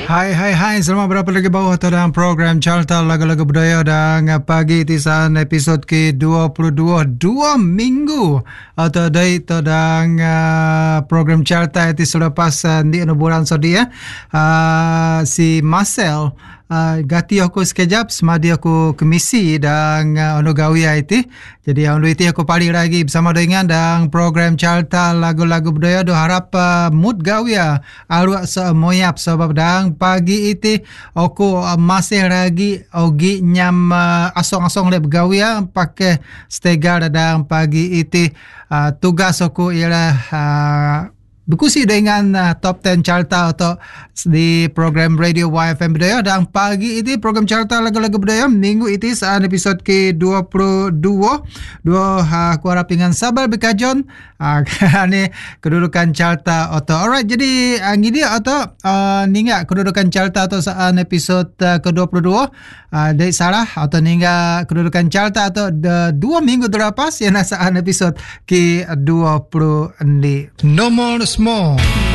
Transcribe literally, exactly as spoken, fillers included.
Hai hai hai, selamat berapa lagi bawah dalam program Carta Lagu-Lagu Budaya dan pagi tisan episod ke dua puluh dua dua minggu atau dari tadang uh, program Carta itu selepas uh, di bulan sodi ya. Uh, si Marcel Uh, gati aku sekejap semadi aku ke misi dan uh, ono gawia itu. Jadi ono itu aku pali lagi bersama dengan dan program Carta Lagu-Lagu Budaya do harap uh, mood gawia arwah semoyap sebab dan pagi itu aku uh, masih lagi ogi nyam uh, asong-asong lep gawia pakai stegar dan pagi itu uh, tugas aku ialah uh, berkusi dengan uh, top sepuluh Carta atau di program Radio Y F M Budaya dan pagi ini program Carta Lagu-Lagu Budaya minggu itu saat episod ke dua puluh dua dua uh, aku harap dengan sabar berkajon uh, ini kedudukan Carta atau alright jadi uh, ini dia atau uh, ninggal kedudukan Carta atau saat episod uh, ke dua puluh dua uh, dari salah atau ninggal kedudukan Carta atau uh, dua minggu terlepas yang saat episod ke dua puluh ni nomor small